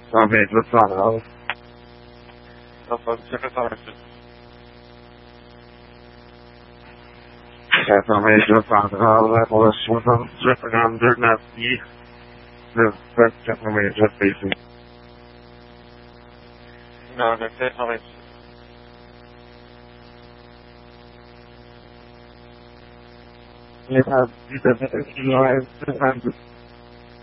Vabbè, lo so. Sempre fare Vabbè, lo so. Level is dripping under nasty. That's definitely just basic. No, that's definitely. You have, you